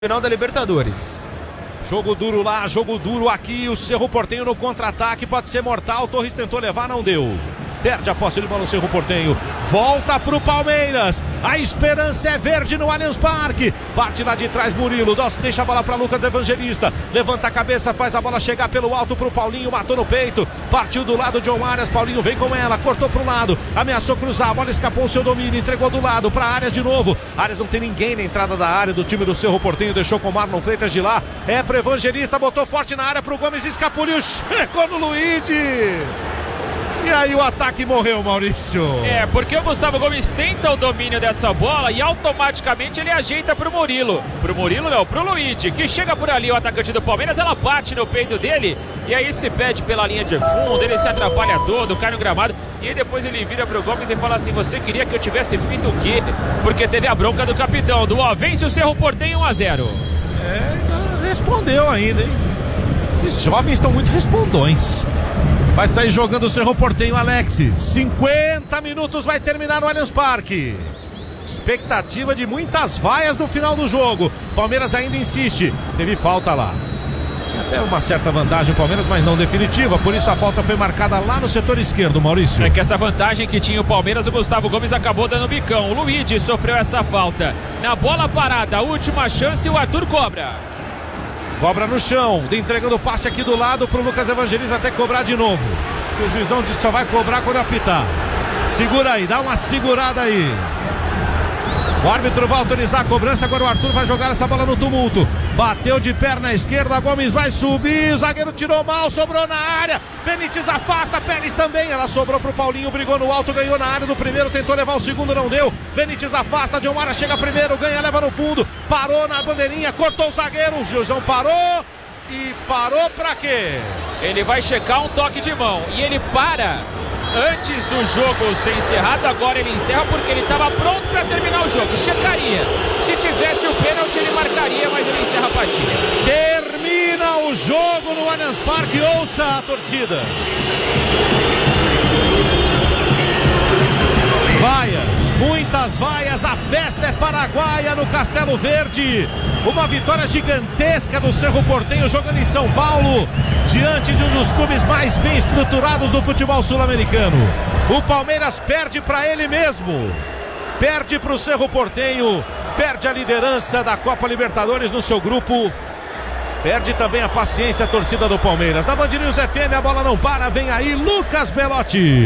Final da Libertadores. Jogo duro lá, jogo duro aqui. O Cerro Porteño no contra-ataque, pode ser mortal. Torres tentou levar, não deu. Perde a posse de bola o Cerro Porteño. Volta pro Palmeiras. A esperança é verde no Allianz Parque. Parte lá de trás Murilo. Deixa a bola para Lucas Evangelista. Levanta a cabeça, faz a bola chegar pelo alto pro Paulinho. Matou no peito. Partiu do lado de John Arias. Paulinho vem com ela. Cortou pro lado. Ameaçou cruzar. A bola escapou o seu domínio. Entregou do lado para Arias de novo. Arias não tem ninguém na entrada da área do time do Cerro Porteño. Deixou com o Marlon Freitas de lá. É pro Evangelista. Botou forte na área pro Gomes. Escapuliu. Chegou no Luigi. E aí o ataque morreu, Maurício. Porque o Gustavo Gomes tenta o domínio dessa bola e automaticamente ele ajeita pro Murilo. Pro Murilo não, pro Luigi, que chega por ali, o atacante do Palmeiras, ela bate no peito dele e aí se pede pela linha de fundo, ele se atrapalha todo, cai no gramado e aí depois ele vira pro Gomes e fala assim: você queria que eu tivesse feito o quê? Porque teve a bronca do capitão, vence o Cerro Porteño 1-0. Respondeu ainda, hein? Esses jovens estão muito respondões. Vai sair jogando o Cerro Porteño, Alex. 50 minutos, vai terminar no Allianz Parque. Expectativa de muitas vaias no final do jogo. Palmeiras ainda insiste. Teve falta lá. Tinha até uma certa vantagem o Palmeiras, mas não definitiva. Por isso a falta foi marcada lá no setor esquerdo, Maurício. É que essa vantagem que tinha o Palmeiras, o Gustavo Gomes acabou dando bicão. O Luigi sofreu essa falta. Na bola parada, a última chance, o Arthur cobra. Cobra no chão, entregando o passe aqui do lado pro Lucas Evangelista até cobrar de novo. Que o juizão disse só vai cobrar quando apitar. Segura aí, dá uma segurada aí. O árbitro vai autorizar a cobrança, agora o Arthur vai jogar essa bola no tumulto. Bateu de perna esquerda, Gomes vai subir, o zagueiro tirou mal, sobrou na área. Benítez afasta, Pérez também, ela sobrou pro Paulinho, brigou no alto, ganhou na área do primeiro, tentou levar o segundo, não deu. Benítez afasta, John Arias chega primeiro, ganha, leva no fundo, parou na bandeirinha, cortou o zagueiro, o juizão parou. E parou pra quê? Ele vai checar um toque de mão e ele para antes do jogo ser encerrado. Agora ele encerra porque ele estava pronto para terminar o jogo. Checaria. Se tivesse o pênalti ele marcaria, mas ele encerra a partida. Termina o jogo no Allianz Parque. Ouça a torcida. Vaias, muitas vaias, a festa é paraguaia no Castelo Verde. Uma vitória gigantesca do Cerro Porteño jogando em São Paulo, diante de um dos clubes mais bem estruturados do futebol sul-americano. O Palmeiras perde para ele mesmo, perde para o Cerro Porteño, perde a liderança da Copa Libertadores no seu grupo, perde também a paciência a torcida do Palmeiras. Na Band News FM a bola não para, vem aí Lucas Belotti.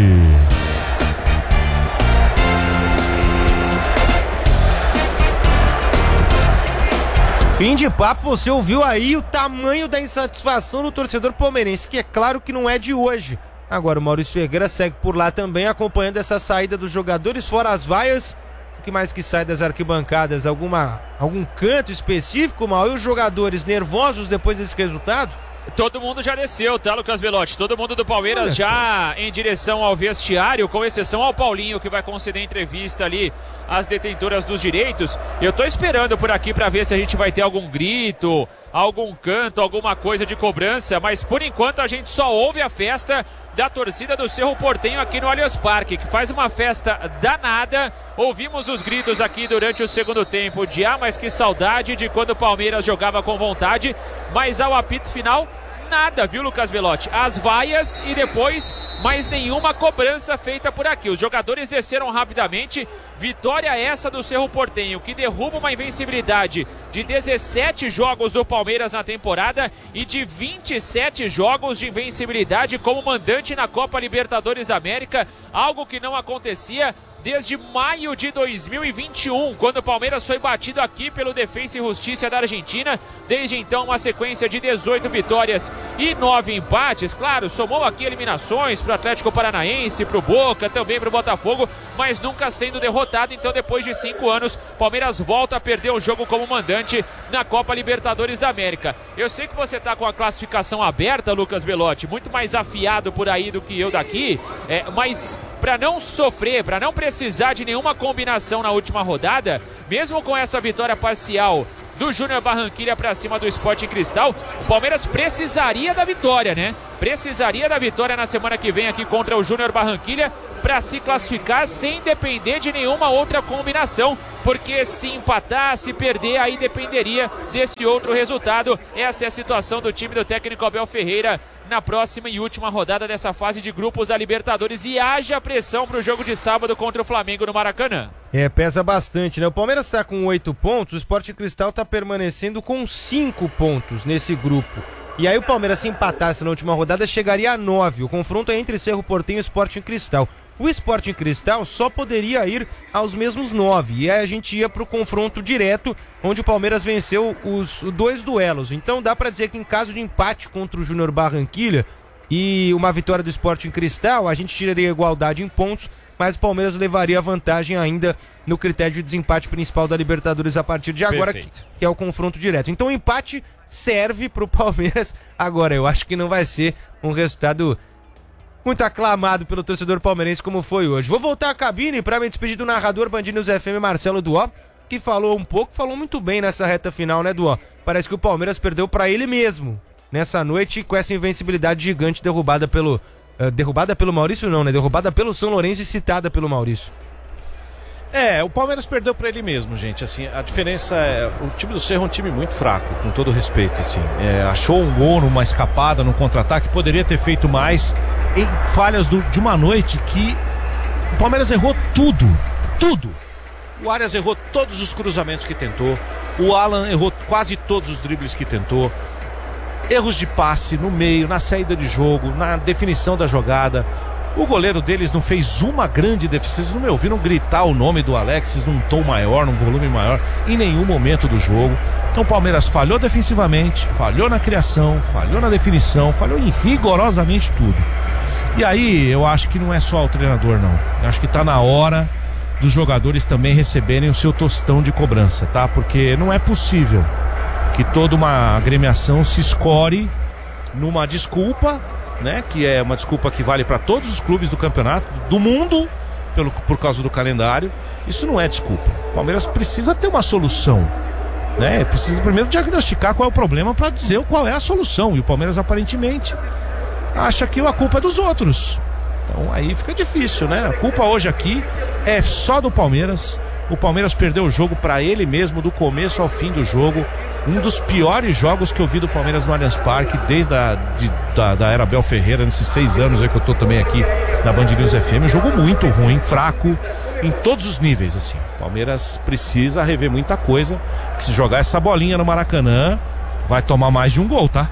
Fim de papo, você ouviu aí o tamanho da insatisfação do torcedor palmeirense, que é claro que não é de hoje. Agora o Maurício Ferreira segue por lá também, acompanhando essa saída dos jogadores, fora as vaias. O que mais que sai das arquibancadas? Algum canto específico, Mal? E os jogadores nervosos depois desse resultado? Todo mundo já desceu, tá, Lucas Belotti? Todo mundo do Palmeiras já em direção ao vestiário, com exceção ao Paulinho, que vai conceder entrevista ali às detentoras dos direitos. Eu tô esperando por aqui pra ver se a gente vai ter algum grito, algum canto, alguma coisa de cobrança, mas por enquanto a gente só ouve a festa da torcida do Cerro Porteño aqui no Allianz Parque, que faz uma festa danada. Ouvimos os gritos aqui durante o segundo tempo de mas que saudade de quando o Palmeiras jogava com vontade, mas ao apito final nada, viu, Lucas Belotti? As vaias e depois mais nenhuma cobrança feita por aqui. Os jogadores desceram rapidamente. Vitória essa do Cerro Porteño, que derruba uma invencibilidade de 17 jogos do Palmeiras na temporada e de 27 jogos de invencibilidade como mandante na Copa Libertadores da América, algo que não acontecia desde maio de 2021, quando o Palmeiras foi batido aqui pelo Defensa e Justiça da Argentina. Desde então, uma sequência de 18 vitórias e 9 empates. Claro, somou aqui eliminações para o Atlético Paranaense, para o Boca, também para o Botafogo, mas nunca sendo derrotado. Então, depois de 5 anos, Palmeiras volta a perder o jogo como mandante na Copa Libertadores da América. Eu sei que você está com a classificação aberta, Lucas Belotti, muito mais afiado por aí do que eu daqui, mas para não sofrer, para não precisar de nenhuma combinação na última rodada, mesmo com essa vitória parcial do Júnior Barranquilla para cima do Sporting Cristal, o Palmeiras precisaria da vitória, né? precisaria da vitória na semana que vem aqui contra o Júnior Barranquilla para se classificar sem depender de nenhuma outra combinação, porque se empatar, se perder, aí dependeria desse outro resultado. Essa é a situação do time do técnico Abel Ferreira na próxima e última rodada dessa fase de grupos da Libertadores, e haja pressão para o jogo de sábado contra o Flamengo no Maracanã. Pesa bastante, né? O Palmeiras está com 8 pontos, o Sport Cristal está permanecendo com 5 pontos nesse grupo. E aí o Palmeiras, se empatasse na última rodada, chegaria a 9. O confronto é entre Cerro Porteño e Sporting Cristal. O Sporting Cristal só poderia ir aos mesmos 9. E aí a gente ia pro confronto direto, onde o Palmeiras venceu os 2 duelos. Então dá pra dizer que em caso de empate contra o Júnior Barranquilla e uma vitória do Sporting Cristal, a gente tiraria a igualdade em pontos, mas o Palmeiras levaria a vantagem ainda no critério de desempate principal da Libertadores a partir de agora, que é o confronto direto. Então o empate serve pro Palmeiras. Agora, eu acho que não vai ser um resultado muito aclamado pelo torcedor palmeirense como foi hoje. Vou voltar à cabine para me despedir do narrador Band News FM, Marcelo Duó, que falou muito bem nessa reta final, né, Duó? Parece que o Palmeiras perdeu para ele mesmo nessa noite, com essa invencibilidade gigante derrubada pelo Maurício não, né? Derrubada pelo São Lourenço e citada pelo Maurício. O Palmeiras perdeu pra ele mesmo, gente. Assim, a diferença é, o time do Cerro é um time muito fraco, com todo respeito, assim. Achou um gol numa escapada, num contra-ataque, poderia ter feito mais em falhas de uma noite que o Palmeiras errou tudo. O Arias errou todos os cruzamentos que tentou, o Alan errou quase todos os dribles que tentou. Erros de passe no meio, na saída de jogo, na definição da jogada. O goleiro deles não fez uma grande defesa. Vocês não me ouviram gritar o nome do Alexis num tom maior, num volume maior, em nenhum momento do jogo. Então o Palmeiras falhou defensivamente, falhou na criação, falhou na definição, falhou em rigorosamente tudo. E aí eu acho que não é só o treinador, não. Eu acho que tá na hora dos jogadores também receberem o seu tostão de cobrança, tá? Porque não é possível que toda uma agremiação se escore numa desculpa, né? Que é uma desculpa que vale para todos os clubes do campeonato, do mundo, por causa do calendário. Isso não é desculpa. O Palmeiras precisa ter uma solução, né? Precisa primeiro diagnosticar qual é o problema para dizer qual é a solução. E o Palmeiras aparentemente acha que a culpa é dos outros. Então aí fica difícil, né? A culpa hoje aqui é só do Palmeiras. O Palmeiras perdeu o jogo para ele mesmo, do começo ao fim do jogo. Um dos piores jogos que eu vi do Palmeiras no Allianz Parque, desde da era Abel Ferreira, nesses 6 anos aí que eu tô também aqui na Band News FM. Um jogo muito ruim, fraco, em todos os níveis, assim. O Palmeiras precisa rever muita coisa, que se jogar essa bolinha no Maracanã, vai tomar mais de um gol, tá?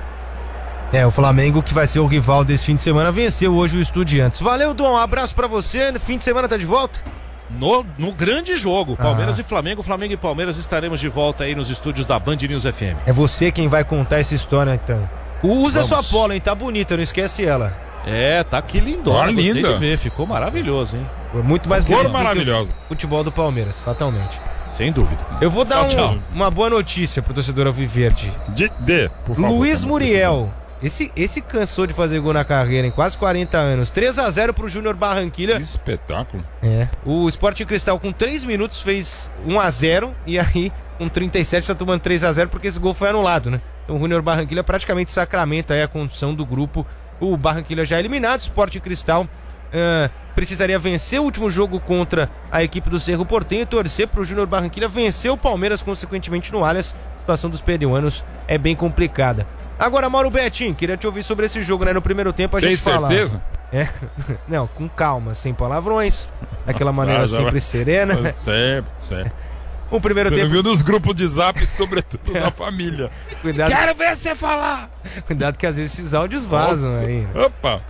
O Flamengo, que vai ser o rival desse fim de semana, venceu hoje o Estudiantes. Valeu, Dom, um abraço pra você. No fim de semana tá de volta? No grande jogo, Palmeiras e Flamengo e Palmeiras, estaremos de volta aí nos estúdios da Band News FM. É você quem vai contar essa história, então. Usa sua polo, hein? Tá bonita, não esquece ela. Tá aqui lindona, gostei de ver, ficou maravilhoso, hein? Muito mais bonito maravilhoso. Que o futebol do Palmeiras, fatalmente. Sem dúvida. Eu vou dar uma boa notícia pro torcedor alviverde. Por favor. Luiz Muriel. Esse cansou de fazer gol na carreira em quase 40 anos. 3-0 pro Júnior Barranquilla. Que espetáculo. O Sporting Cristal com 3 minutos fez 1-0 e aí com 37 tá tomando 3-0 porque esse gol foi anulado, né? Então o Júnior Barranquilla praticamente sacramenta aí a condição do grupo. O Barranquilla já eliminado, o Sporting Cristal precisaria vencer o último jogo contra a equipe do Cerro Porteño e torcer pro Júnior Barranquilla vencer o Palmeiras consequentemente no Allianz. A situação dos peruanos é bem complicada. Agora, Mauro Betinho, queria te ouvir sobre esse jogo, né? No primeiro tempo a gente falava. Tem certeza? Não, com calma, sem palavrões, daquela maneira sempre serena. Sempre. O primeiro tempo. Você não viu nos grupos de zap, sobretudo na família. Cuidado. Quero ver você falar! Cuidado que às vezes esses áudios vazam aí. Né? Opa!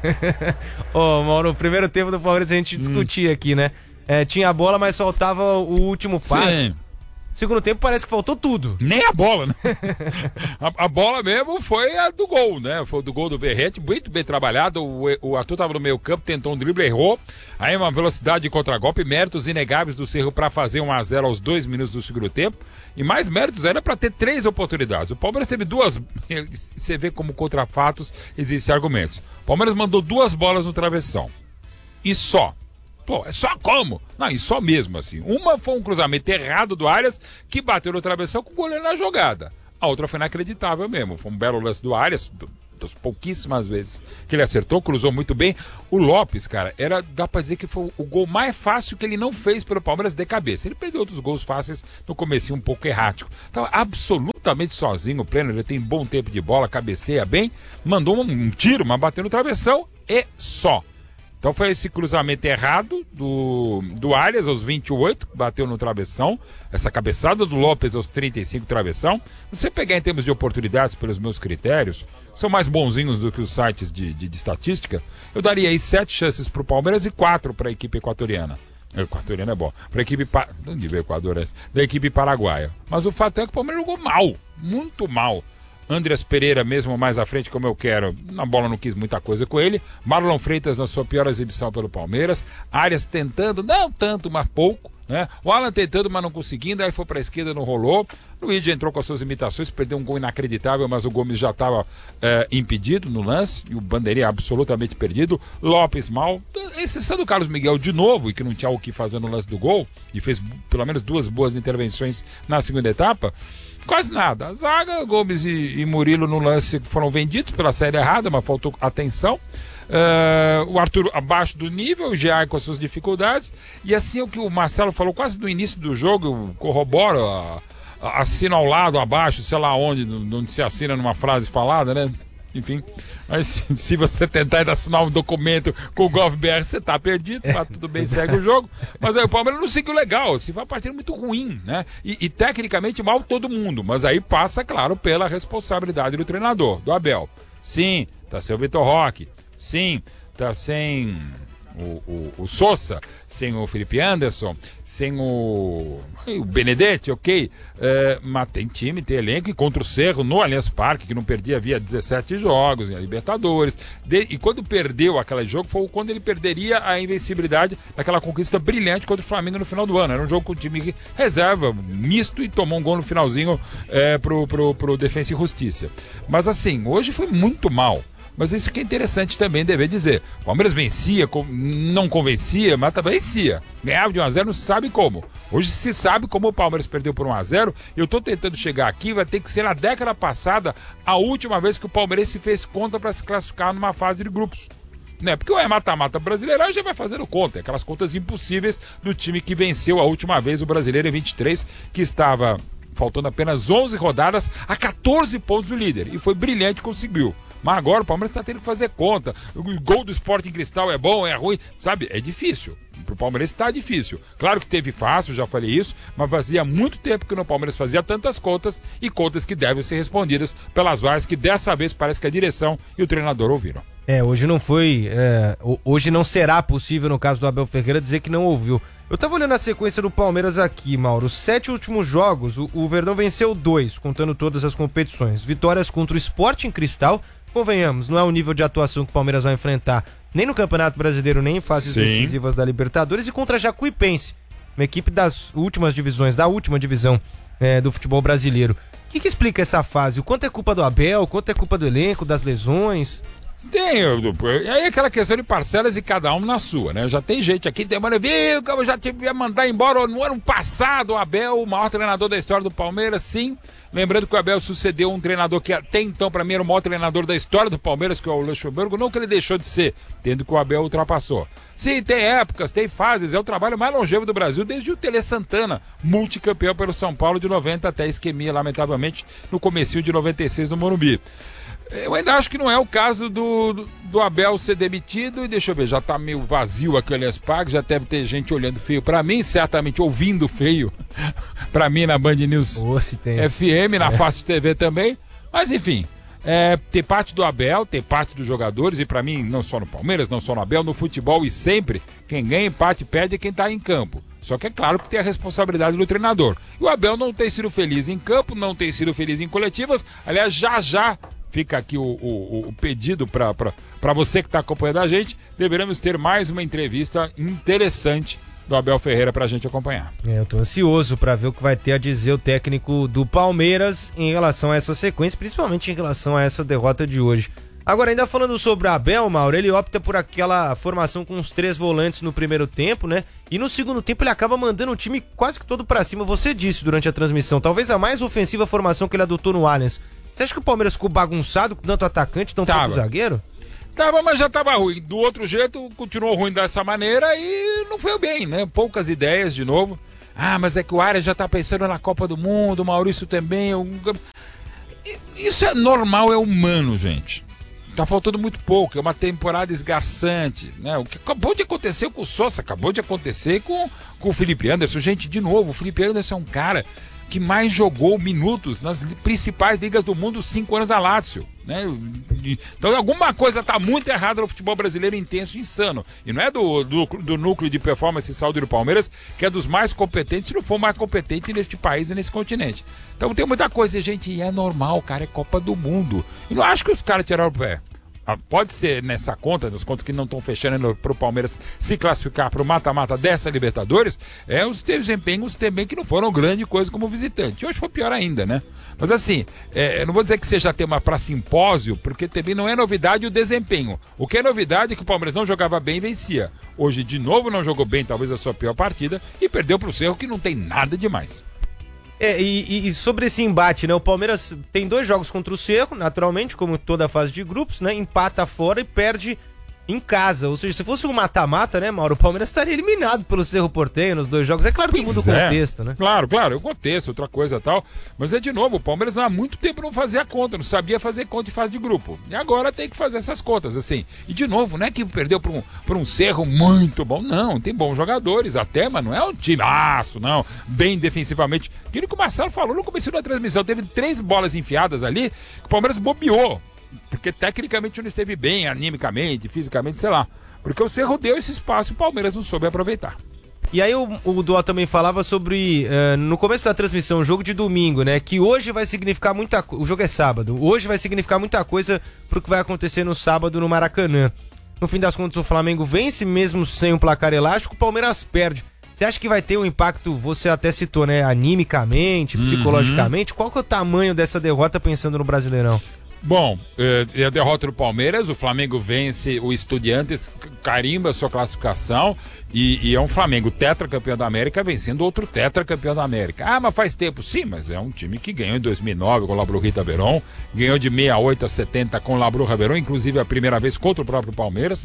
Mauro, o primeiro tempo do Palmeiras a gente discutia aqui, né? Tinha a bola, mas faltava o último passe. Sim. Segundo tempo parece que faltou tudo. Nem a bola, né? a bola mesmo foi a do gol, né? Foi do gol do Verrete, muito bem trabalhado. O Arthur estava no meio campo, tentou um drible, errou. Aí uma velocidade de contragolpe, méritos inegáveis do Cerro para fazer 1-0 aos 2 minutos do segundo tempo. E mais méritos era para ter 3 oportunidades. O Palmeiras teve 2. Você vê como contra fatos existem argumentos. O Palmeiras mandou 2 bolas no travessão. E só. Pô, é só como? Não, e só mesmo assim. Uma foi um cruzamento errado do Arias, que bateu no travessão com o goleiro na jogada. A outra foi inacreditável mesmo. Foi um belo lance do Arias, pouquíssimas vezes que ele acertou, cruzou muito bem. O Lopes, cara, dá pra dizer que foi o gol mais fácil que ele não fez pelo Palmeiras de cabeça. Ele perdeu outros gols fáceis no comecinho um pouco errático. Então, absolutamente sozinho, pleno, ele tem bom tempo de bola, cabeceia bem, mandou um tiro, mas bateu no travessão e só. Então foi esse cruzamento errado do Arias aos 28, bateu no travessão. Essa cabeçada do Lopes aos 35, travessão. Se você pegar em termos de oportunidades, pelos meus critérios, são mais bonzinhos do que os sites de estatística. Eu daria aí 7 chances para o Palmeiras e 4 para a equipe equatoriana. Equatoriana é bom. Para a equipe da equipe paraguaia. Mas o fato é que o Palmeiras jogou mal, muito mal. Andreas Pereira mesmo mais à frente como eu quero, na bola não quis muita coisa com ele. Marlon Freitas na sua pior exibição pelo Palmeiras. Arias tentando, não tanto, mas pouco, né? O Alan tentando, mas não conseguindo, aí foi pra esquerda, não rolou. Luigi entrou com as suas imitações, perdeu um gol inacreditável, mas o Gomes já estava impedido no lance, e o Bandeirinha absolutamente perdido. Lopes mal, exceção do Carlos Miguel de novo, e que não tinha o que fazer no lance do gol, e fez pelo menos 2 boas intervenções na segunda etapa. Quase nada. A zaga, Gomes e Murilo no lance foram vendidos pela saída errada, mas faltou atenção. O Arthur abaixo do nível, o Jean com as suas dificuldades. E assim é o que o Marcelo falou quase no início do jogo, eu corroboro, assino ao lado, abaixo, sei lá onde se assina numa frase falada, né? Enfim, mas se você tentar assinar um documento com o GovBR, você tá perdido, tá tudo bem, segue o jogo. Mas aí o Palmeiras não seguiu legal, se foi uma partida muito ruim, né? E tecnicamente mal todo mundo, mas aí passa, claro, pela responsabilidade do treinador, do Abel. Sim, tá sem o Vitor Roque, sim, tá sem o Sousa, sem o Felipe Anderson, sem o Benedetti, ok, mas tem time, tem elenco, e contra o Cerro no Allianz Parque, que não perdia, havia 17 jogos em Libertadores, e quando perdeu aquele jogo foi quando ele perderia a invencibilidade daquela conquista brilhante contra o Flamengo no final do ano. Era um jogo com o time reserva, misto, e tomou um gol no finalzinho pro Defensa e Justiça. Mas assim, hoje foi muito mal. Mas isso que é interessante também, dever dizer. O Palmeiras vencia, não convencia, mas também vencia. Ganhava de 1-0, não se sabe como. Hoje se sabe como o Palmeiras perdeu por 1-0. Eu tô tentando chegar aqui, vai ter que ser na década passada a última vez que o Palmeiras se fez conta para se classificar numa fase de grupos. Né? Porque o mata-mata brasileiro já vai fazendo conta, aquelas contas impossíveis do time que venceu a última vez o Brasileiro em 23, que estava faltando apenas 11 rodadas a 14 pontos do líder. E foi brilhante, conseguiu. Mas agora o Palmeiras está tendo que fazer conta. O gol do Sporting Cristal é bom, é ruim, sabe? É difícil. Pro Palmeiras está difícil. Claro que teve fácil, já falei isso, mas fazia muito tempo que no Palmeiras fazia tantas contas, e contas que devem ser respondidas pelas várias, que dessa vez parece que a direção e o treinador ouviram. Hoje não foi, hoje não será possível, no caso do Abel Ferreira, dizer que não ouviu. Eu tava olhando a sequência do Palmeiras aqui, Mauro. Os 7 últimos jogos, o Verdão venceu 2, contando todas as competições. Vitórias contra o Sporting Cristal, convenhamos, não é o nível de atuação que o Palmeiras vai enfrentar nem no Campeonato Brasileiro, nem em fases decisivas da Libertadores, e contra a Jacuipense, uma equipe das últimas divisões, da última divisão do futebol brasileiro. O que explica essa fase? O quanto é culpa do Abel, o quanto é culpa do elenco, das lesões? Tem, aí aquela questão de parcelas e cada um na sua, né? Já tem gente aqui, tem mano, viu, que eu já devia mandar embora no ano passado o Abel, o maior treinador da história do Palmeiras, sim. Lembrando que o Abel sucedeu um treinador que até então, para mim, era o maior treinador da história do Palmeiras, que é o Luxemburgo, não que ele deixou de ser, tendo que o Abel ultrapassou. Sim, tem épocas, tem fases, é o trabalho mais longevo do Brasil desde o Tele Santana, multicampeão pelo São Paulo de 90 até isquemia, lamentavelmente, no comecinho de 96 no Morumbi. Eu ainda acho que não é o caso do Abel ser demitido, e deixa eu ver, já tá meio vazio aquele Parque, já deve ter gente olhando feio pra mim, certamente ouvindo feio pra mim na Band News FM, na Fácil TV também, mas enfim, tem parte do Abel, tem parte dos jogadores, e pra mim, não só no Palmeiras, não só no Abel, no futebol, e sempre, quem ganha empate perde é quem tá em campo. Só que é claro que tem a responsabilidade do treinador. E o Abel não tem sido feliz em campo, não tem sido feliz em coletivas, aliás, já fica aqui o pedido para você que está acompanhando a gente. Deveremos ter mais uma entrevista interessante do Abel Ferreira para a gente acompanhar. Eu tô ansioso para ver o que vai ter a dizer o técnico do Palmeiras em relação a essa sequência, principalmente em relação a essa derrota de hoje. Agora, ainda falando sobre o Abel, Mauro, ele opta por aquela formação com os 3 volantes no primeiro tempo, né? E no segundo tempo ele acaba mandando o time quase que todo para cima. Você disse durante a transmissão, talvez a mais ofensiva formação que ele adotou no Allianz. Você acha que o Palmeiras ficou bagunçado com tanto atacante, tão pouco zagueiro? Tava, mas já tava ruim. Do outro jeito, continuou ruim dessa maneira e não foi bem, né? Poucas ideias de novo. Ah, mas é que o Arias já tá pensando na Copa do Mundo, o Maurício também. Isso é normal, é humano, gente. Tá faltando muito pouco, é uma temporada esgarçante, né? O que acabou de acontecer com o Sosa, acabou de acontecer com o Felipe Anderson. Gente, de novo, o Felipe Anderson é um cara que mais jogou minutos nas principais ligas do mundo 5 anos a Lazio, né? Então alguma coisa tá muito errada no futebol brasileiro intenso e insano. E não é do núcleo de performance e saúde do Palmeiras, que é dos mais competentes, se não for mais competente neste país e nesse continente. Então tem muita coisa, gente, e é normal, cara, é Copa do Mundo. E não acho que os caras tiraram o pé. Pode ser nessa conta, das contas que não estão fechando para o Palmeiras se classificar para o mata-mata dessa Libertadores, os desempenhos também que não foram grande coisa como visitante. Hoje foi pior ainda, né? Mas assim, eu não vou dizer que seja tema para simpósio, porque também não é novidade o desempenho. O que é novidade é que o Palmeiras não jogava bem e vencia. Hoje, de novo, não jogou bem, talvez a sua pior partida, e perdeu para o Cerro, que não tem nada demais. E sobre esse embate, né? O Palmeiras tem 2 jogos contra o Cerro, naturalmente, como toda a fase de grupos, né? Empata fora e perde em casa. Ou seja, se fosse um mata-mata, né, Mauro? O Palmeiras estaria eliminado pelo Cerro Porteño nos 2 jogos. É claro que muda o contexto, né? Claro, o contexto, outra coisa e tal. Mas de novo, o Palmeiras há muito tempo não fazia conta, não sabia fazer conta em fase de grupo. E agora tem que fazer essas contas, assim. E de novo, não é que perdeu por um Cerro muito bom, não. Tem bons jogadores até, mas não é um timaço, não. Bem defensivamente. Aquilo que o Marcelo falou no começo da transmissão, teve 3 bolas enfiadas ali que o Palmeiras bobeou. Porque tecnicamente não esteve bem, animicamente, fisicamente, sei lá. Porque o Cerro deu esse espaço e o Palmeiras não soube aproveitar. E aí o Duó também falava sobre, no começo da transmissão, o jogo de domingo, né? Que hoje vai significar muita coisa. O jogo é sábado. Hoje vai significar muita coisa pro que vai acontecer no sábado no Maracanã. No fim das contas, o Flamengo vence, mesmo sem um placar elástico, o Palmeiras perde. Você acha que vai ter um impacto, você até citou, né? Animicamente, psicologicamente? Qual que é o tamanho dessa derrota pensando no Brasileirão? Bom, a derrota do Palmeiras, o Flamengo vence o Estudiantes, carimba a sua classificação e é um Flamengo tetracampeão da América vencendo outro tetracampeão da América. Ah, mas faz tempo. Sim, mas é um time que ganhou em 2009 com o Labrurita Verón, ganhou de 68 a 70 com o Labrurita Verón, inclusive a primeira vez contra o próprio Palmeiras,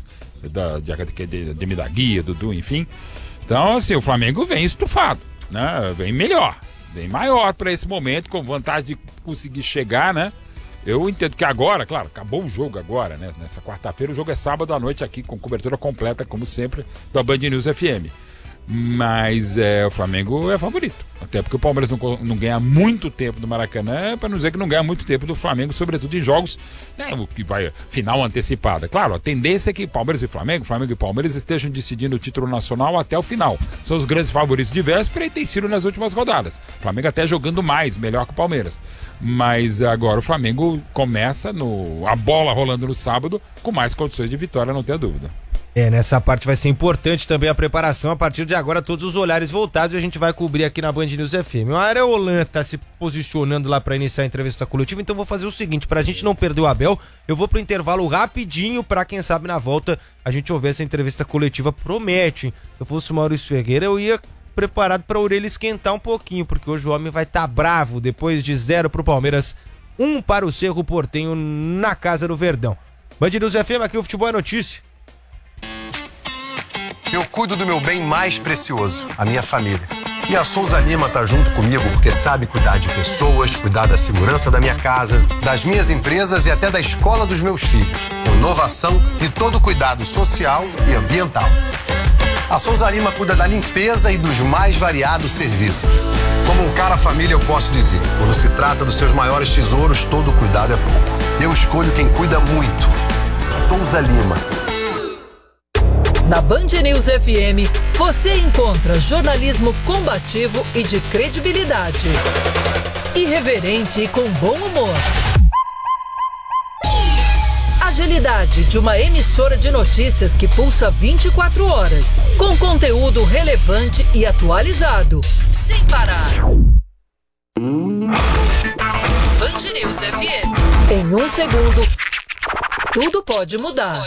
de Midagui, Dudu, enfim. Então, assim, o Flamengo vem estufado, né? Vem melhor, vem maior para esse momento, com vantagem de conseguir chegar, né? Eu entendo que agora, claro, acabou o jogo agora, né? Nessa quarta-feira, o jogo é sábado à noite aqui, com cobertura completa, como sempre, da Band News FM. Mas o Flamengo é favorito. Até porque o Palmeiras não ganha muito tempo do Maracanã, para não dizer que não ganha muito tempo do Flamengo, sobretudo em jogos, né, o que vai final antecipada. Claro, a tendência é que Palmeiras e Flamengo e Palmeiras estejam decidindo o título nacional até o final. São os grandes favoritos de véspera e tem sido nas últimas rodadas. O Flamengo até jogando mais, melhor que o Palmeiras. Mas agora o Flamengo começa a bola rolando no sábado com mais condições de vitória, não tenha dúvida. Nessa parte vai ser importante também a preparação. A partir de agora, todos os olhares voltados e a gente vai cobrir aqui na Band News FM. O Areolan tá se posicionando lá para iniciar a entrevista coletiva, então vou fazer o seguinte, pra gente não perder o Abel, eu vou pro intervalo rapidinho pra quem sabe na volta a gente ouvir essa entrevista coletiva. Promete, hein? Se eu fosse o Maurício Ferreira, eu ia preparado pra orelha esquentar um pouquinho, porque hoje o homem vai estar bravo, depois de 0 pro Palmeiras, 1 para o Cerro Porteño na Casa do Verdão. Band News FM, aqui o Futebol é Notícia. Eu cuido do meu bem mais precioso, a minha família. E a Souza Lima tá junto comigo porque sabe cuidar de pessoas, cuidar da segurança da minha casa, das minhas empresas e até da escola dos meus filhos. Com inovação e todo cuidado social e ambiental. A Souza Lima cuida da limpeza e dos mais variados serviços. Como um cara família, eu posso dizer, quando se trata dos seus maiores tesouros, todo cuidado é pouco. Eu escolho quem cuida muito. Souza Lima. Na Band News FM, você encontra jornalismo combativo e de credibilidade. Irreverente e com bom humor. Agilidade de uma emissora de notícias que pulsa 24 horas, com conteúdo relevante e atualizado, sem parar. Band News FM. Em 1 segundo, tudo pode mudar.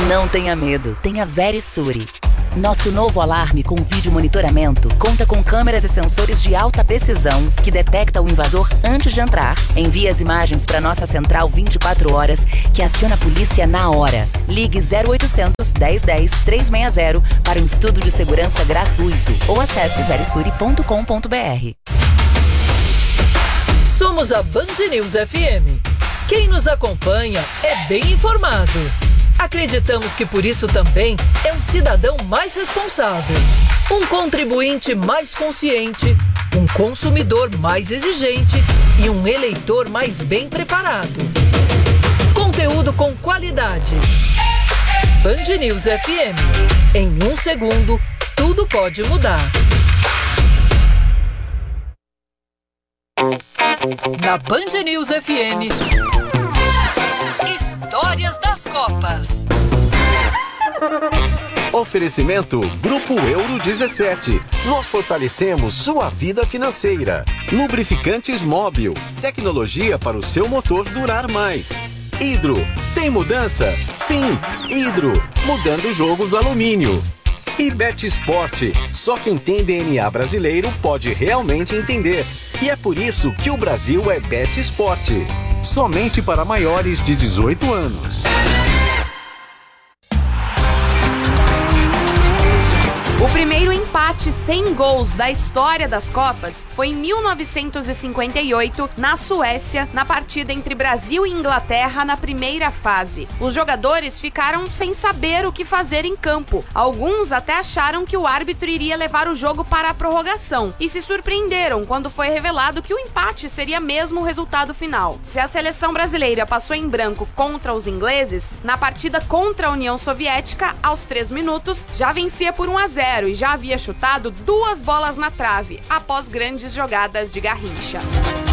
Não tenha medo, tenha Verisure. Nosso novo alarme com vídeo monitoramento conta com câmeras e sensores de alta precisão que detecta o invasor antes de entrar, envia as imagens para nossa central 24 horas que aciona a polícia na hora. Ligue 0800 1010 360 para um estudo de segurança gratuito ou acesse verisure.com.br. Somos a Band News FM. Quem nos acompanha é bem informado. Acreditamos que por isso também é um cidadão mais responsável, um contribuinte mais consciente, um consumidor mais exigente e um eleitor mais bem preparado. Conteúdo com qualidade. Band News FM. Em 1 segundo, tudo pode mudar. Na Band News FM, Histórias das Copas. Oferecimento Grupo Euro 17. Nós fortalecemos sua vida financeira. Lubrificantes Móbil. Tecnologia para o seu motor durar mais. Hidro. Tem mudança? Sim, Hidro. Mudando o jogo do alumínio. E Bet Sport. Só quem tem DNA brasileiro pode realmente entender. E é por isso que o Brasil é Bet Sport. Somente para maiores de 18 anos. O primeiro empate sem gols da história das Copas foi em 1958, na Suécia, na partida entre Brasil e Inglaterra na primeira fase. Os jogadores ficaram sem saber o que fazer em campo. Alguns até acharam que o árbitro iria levar o jogo para a prorrogação e se surpreenderam quando foi revelado que o empate seria mesmo o resultado final. Se a seleção brasileira passou em branco contra os ingleses, na partida contra a União Soviética, aos 3 minutos, já vencia por 1-0 e já havia chutado 2 bolas na trave, após grandes jogadas de Garrincha.